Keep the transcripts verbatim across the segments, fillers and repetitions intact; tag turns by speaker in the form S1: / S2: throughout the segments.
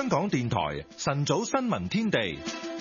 S1: 香港電台晨早新聞天地。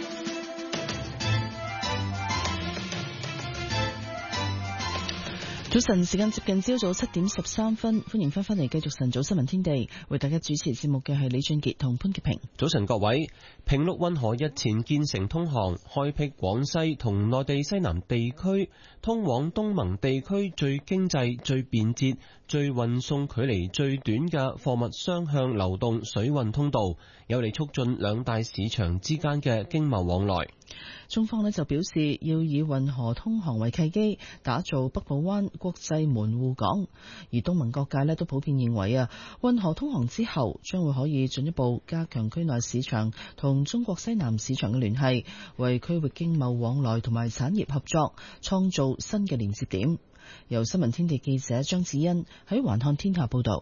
S2: 早晨，時間接近朝早七點十三分，歡迎翻返嚟繼續晨早新聞天地，為大家主持節目嘅係李俊傑同潘潔平。
S3: 早晨各位，平陸運河日前建成通航，開闢廣西同內地西南地區通往東盟地區最經濟、最便捷、最運送距離最短嘅貨物雙向流動水運通道，有利促進兩大市場之間嘅經貿往來。
S2: 中方呢就表示要以運河通航為契機，打造北部灣國際門戶港。而東盟各界呢都普遍認為啊，運河通航之後將會可以進一步加強區內市場同中國西南市場嘅聯繫，為區域經貿往來同埋產業合作創造新嘅連接點。由新聞天地記者張子欣喺環看天下報道。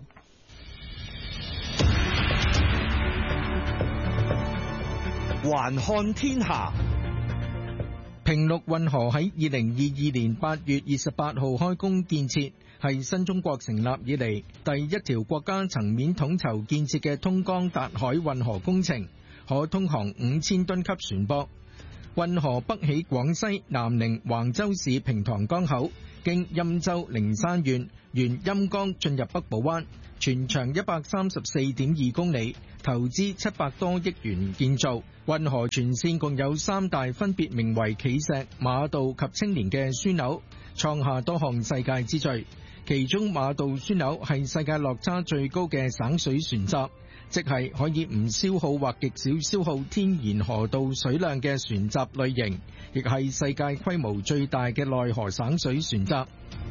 S4: 環看天下。平陸運河喺二零二二年八月二十八號開工建設，係新中國成立以嚟第一條國家層面統籌建設嘅通江達海運河工程，可通航五千噸級船舶。運河北起廣西南寧橫州市平塘江口，經欽州靈山縣沿欽江進入北部灣，全長一百三十四點二公里，投資七百多億元建造。運河全線共有三大分別名為企石、馬道及青年嘅樞紐，創下多項世界之最。其中馬道樞紐係世界落差最高嘅省水船閘，即係可以唔消耗或極少消耗天然河道水量嘅船閘類型，亦係世界規模最大嘅內河省水船閘。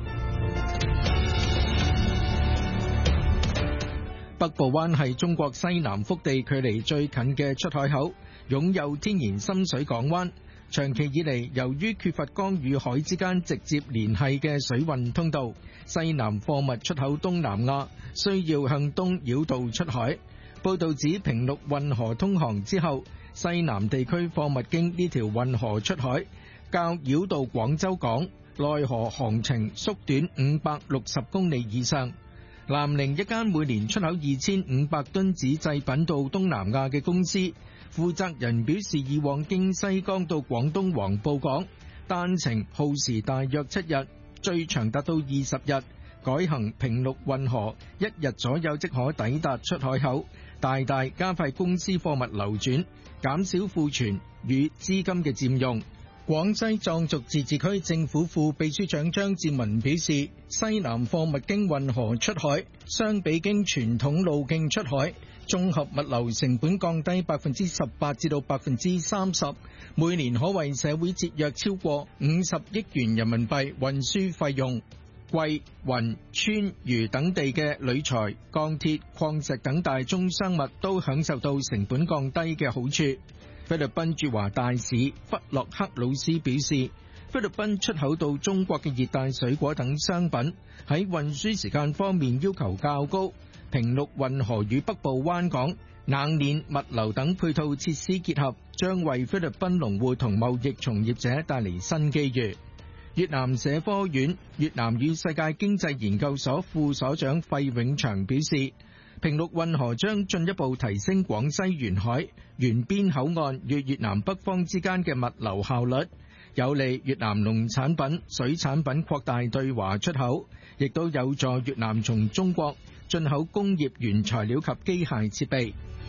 S4: 北部灣係中國西南腹地距離最近嘅出海口，擁有天然深水港灣。長期以嚟，由於缺乏江與海之間直接聯繫嘅水運通道，西南貨物出口東南亞需要向東繞道出海。報導指，平陸運河通航之後，西南地區貨物經呢條運河出海，較繞道廣州港內河航程縮短五百六十公里以上。南寧一間每年出口二千五百噸紙製品到東南亞嘅公司負責人表示，以往經西江到廣東黃埔港單程耗時大約七日，最長達到二十日。改行平陸運河，一日左右即可抵達出海口，大大加快公司貨物流轉，減少庫存與資金嘅佔用。廣西壯族自治區政府副秘書長張志文表示，西南貨物經運河出海，相比經傳統路徑出海，綜合物流成本降低百分之十八至到百分之三十，每年可為社會節約超過五十億元人民幣運輸費用。貴雲川渝等地嘅鋁材、鋼鐵、礦石等大宗商物都享受到成本降低嘅好處。菲律賓駐華大使弗洛克魯斯表示，菲律賓出口到中國嘅熱帶水果等商品喺運輸時間方面要求較高，平陸運河與北部灣港硬鏈物流等配套設施結合，將為菲律賓農戶同貿易從業者帶嚟新機遇。越南社科院越南與世界經濟研究所副所長費永祥表示，平陸運河將進一步提升廣西沿海沿邊口岸與越南北方之間嘅物流效率，有利越南農產品、水產品擴大對華出口，亦都有助越南從中國進口工業原材料及機械設備。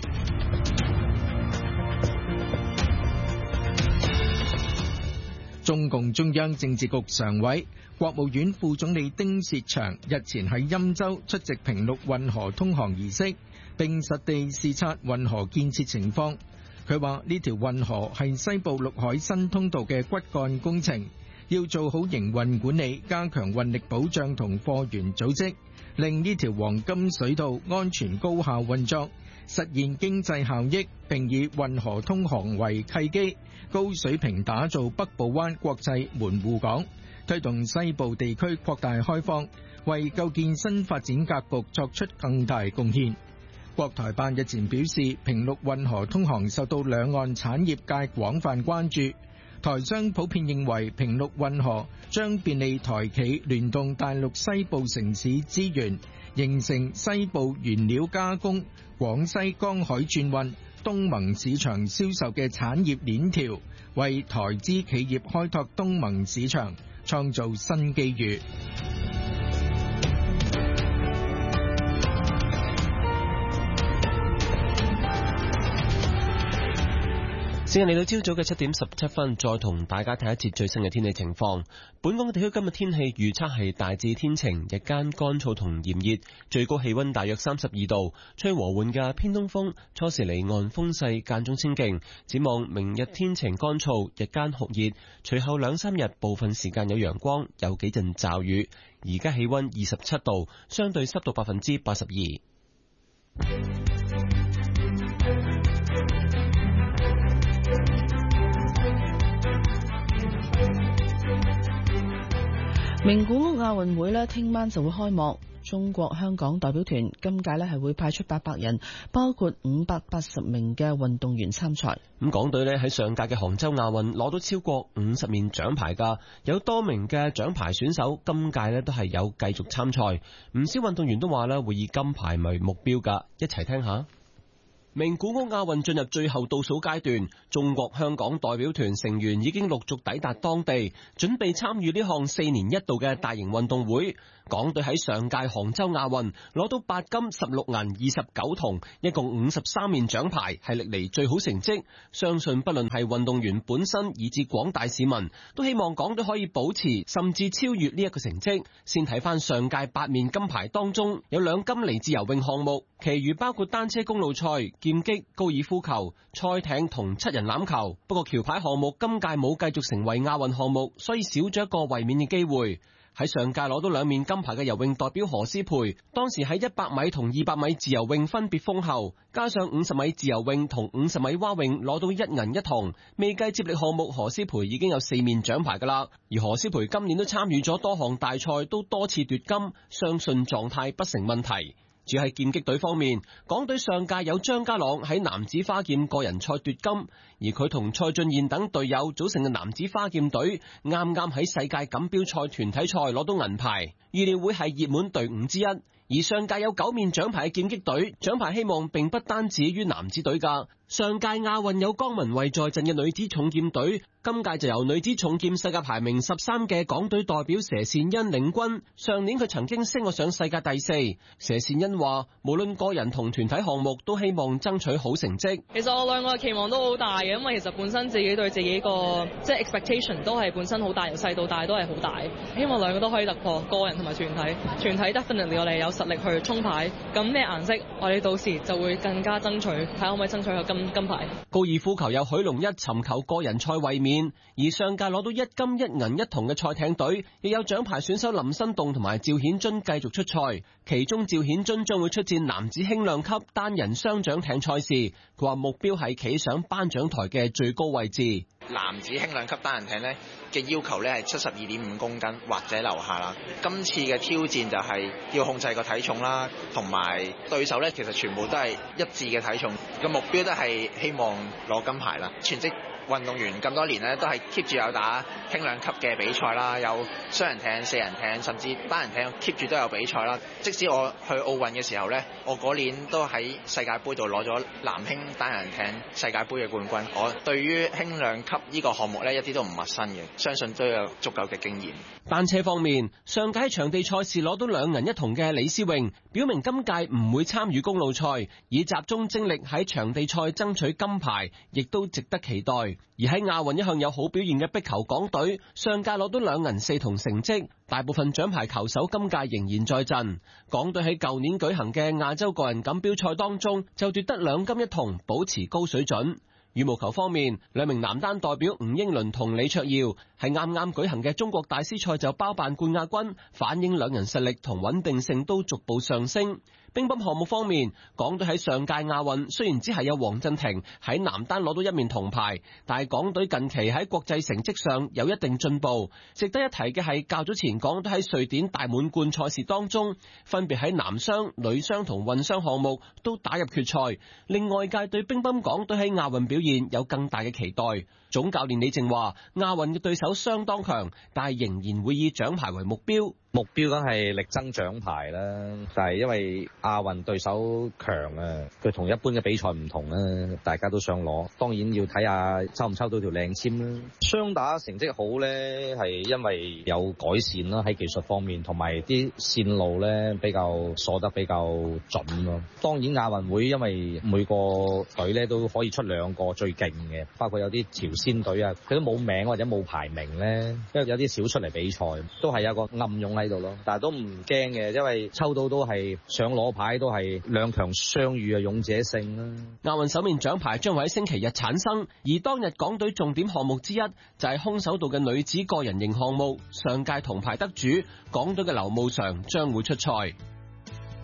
S4: 中共中央政治局常委、國務院副總理丁薛祥日前喺欽州出席平陸運河通航儀式，並實地視察運河建設情況。佢話呢條運河係西部陸海新通道嘅骨幹工程，要做好營運管理，加強運力保障同貨源組織，令呢條黃金水道安全高效運作，實現經濟效益，並以運河通航為契機，高水平打造北部灣國際門戶港，推動西部地區擴大開放，為構建新發展格局作出更大貢獻。國台辦日前表示，平陸運河通航受到兩岸產業界廣泛關注，台商普遍認為平陸運河將便利台企聯動大陸西部城市資源，形成西部原料加工、廣西江海轉運、 東盟市場銷售嘅產業鏈條，為台資企業開拓東盟市場創造新機遇。
S3: 時間嚟到朝早嘅七點十七分，再同大家睇一節最新嘅天氣情況。本港地區今日天氣預測係大致天晴，日間乾燥同炎熱，最高氣溫大約三十二度，吹和緩嘅偏東風，初時離岸風勢間中清勁。展望明日天晴乾燥，日間酷熱，隨後兩三日部分時間有陽光，有幾陣驟雨。而家氣溫二十七度，相對濕度百分之八十二。
S2: 名古屋亞運會呢，聽晚就會開幕。中國香港代表團今屆呢係會派出八百人，包括五百八十名嘅運動員參賽。
S3: 咁港隊呢喺上屆嘅杭州亞運攞到超過五十面獎牌㗎，有多名嘅獎牌選手今屆呢都係有繼續參賽。唔少運動員都話呢會以金牌為目標㗎，一齊聽下。名古屋亞運進入最後倒數階段，中國香港代表團成員已經陸續抵達當地，準備參與呢項四年一度嘅大型運動會。港隊喺上屆杭州亞運攞到八金十六銀二十九銅，一共五十三面獎牌，係歷嚟最好成績。相信不論係運動員本身，以至廣大市民，都希望港隊可以保持甚至超越呢一個成績。先睇翻上屆八面金牌當中，有兩金嚟自游泳項目，其餘包括單車公路賽、劍擊、高爾夫球、賽艇同七人欖球。不過橋牌項目今屆冇繼續成為亞運項目，所以少咗一個衛冕嘅機會。喺上屆攞到兩面金牌嘅游泳代表何詩蓓，當時喺一百米同二百米自由泳分別封后，加上五十米自由泳同五十米蛙泳攞到一銀一銅，未計接力項目，何詩蓓已經有四面獎牌噶啦。而何詩蓓今年都參與咗多項大賽，都多次奪金，相信狀態不成問題。至於喺劍擊隊方面，港隊上屆有張家朗喺男子花劍個人賽奪金，而佢同蔡俊彥等隊友組成嘅男子花劍隊，啱啱喺世界錦標賽團體賽攞到銀牌，預料會係熱門隊伍之一。而上屆有九面獎牌嘅劍擊隊，獎牌希望並不單止於男子隊㗎。上屆亞運有江文蔚在陣嘅女子重劍隊，今屆就由女子重劍世界排名十三嘅港隊代表佘善欣領軍。上年佢曾經升過上世界第四。佘善欣話，無論個人同團體項目都希望爭取好成績。
S5: 其實我兩個嘅期望都好大嘅，因為其實本身自己對自己個即係 expectation 都係本身好大，由細到大都係好大。希望兩個都可以突破，個人同埋團體。團體 definitely 我哋有實力去衝牌，咁咩顏色我哋到時就會更加爭取，睇可唔可以爭取個金金牌。
S3: 高爾夫球有許龍一尋求個人賽衛冕，而上屆攞到一金一銀一銅嘅賽艇隊，亦有獎牌選手林新棟同埋趙顯津繼續出賽，其中趙顯津將會出戰男子輕量級單人雙槳艇賽事，佢話目標係企上頒獎台嘅最高位置。
S6: 男子輕量級單人艇呢嘅要求呢係七十二點五公斤或者樓下啦。今次嘅挑戰就係要控制個體重啦，同埋對手呢其實全部都係一致嘅體重，個目標都係希望攞金牌啦。全職運動員咁多年呢都係 keep 住有打輕量級嘅比賽啦，有雙人艇、四人艇，甚至單人艇 keep 住都有比賽啦。即使我去奧運嘅時候呢，我嗰年都喺世界盃度攞咗男輕單人艇世界盃嘅冠軍。我對於輕量級呢個項目呢，一啲都唔陌生嘅，相信都有足夠嘅經驗。
S3: 單車方面，上屆場地賽事攞到兩銀一銅嘅李思穎，表明今屆唔會參與公路賽，以集中精力喺場地賽爭取金牌，亦都值得期待。而喺亞運一向有好表現嘅壁球港隊，上屆攞到兩銀四銅成績，大部分獎牌球手今屆仍然在陣。港隊喺舊年舉行嘅亞洲個人錦標賽當中，就奪得兩金一銅，保持高水準。羽毛球方面，兩名男單代表吳英倫同李卓耀喺啱啱舉行嘅中國大師賽就包辦冠亞軍，反映兩人實力同穩定性都逐步上升。乒乓項目方面，港隊喺上屆亞運雖然只係有黃鎮廷喺男單攞到一面銅牌，但係港隊近期喺國際成績上有一定進步。值得一提嘅係，較早前港隊喺瑞典大滿貫賽事當中，分別喺男雙、女雙同混雙項目都打入決賽，令外界對乒乓港隊喺亞運表現有更大嘅期待。總教練李靜話，亞運嘅對手相當強，但係仍然會以獎牌為目標。
S7: 目標梗係力爭獎牌啦，但係因為亞運對手強啊，佢同一般嘅比賽唔同啊，大家都想攞，當然要睇下抽唔抽到條靚籤啦。雙打成績好咧，係因為有改善啦，喺技術方面，同埋啲線路咧比較鎖得比較準咯。當然亞運會因為每個隊咧都可以出兩個最勁嘅，包括有啲朝鮮隊啊，佢都冇名或者冇排名咧，因為有啲少出嚟比賽，都係有個暗湧喺度咯。但係都唔驚嘅，因為抽到都係想攞牌，都係兩強相遇啊，勇者勝啦。
S3: 亞運首面獎牌將會喺星期日產生，而當日港隊重點項目之一就係空手道嘅女子個人型項目，上屆銅牌得主港隊嘅劉慕裳將會出賽。